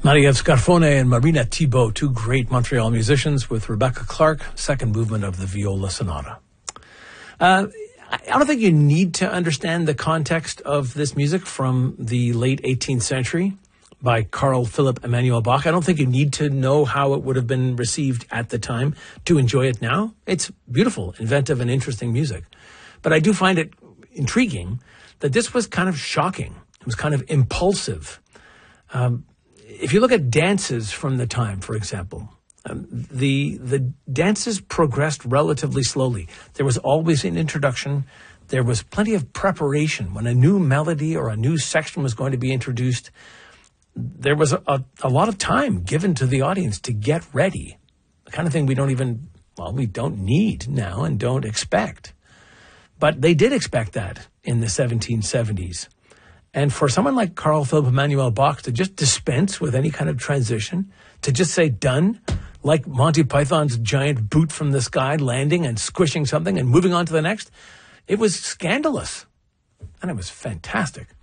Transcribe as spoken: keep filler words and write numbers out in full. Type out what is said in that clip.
Marie-Ève Scarfone and Marina Thibault, two great Montreal musicians, with Rebecca Clark, second movement of the Viola Sonata. Uh, I don't think you need to understand the context of this music from the late eighteenth century by Carl Philipp Emanuel Bach. I don't think you need to know how it would have been received at the time to enjoy it now. It's beautiful, inventive, and interesting music. But I do find it intriguing that this was kind of shocking. It was kind of impulsive. Um, If you look at dances from the time, for example, um, the the dances progressed relatively slowly. There was always an introduction. There was plenty of preparation. When a new melody or a new section was going to be introduced, there was a, a, a lot of time given to the audience to get ready. The kind of thing we don't even, well, we don't need now and don't expect. But they did expect that in the seventeen seventies. And for someone like Carl Philipp Emanuel Bach to just dispense with any kind of transition, to just say done, like Monty Python's giant boot from the sky landing and squishing something and moving on to the next, it was scandalous. And it was fantastic.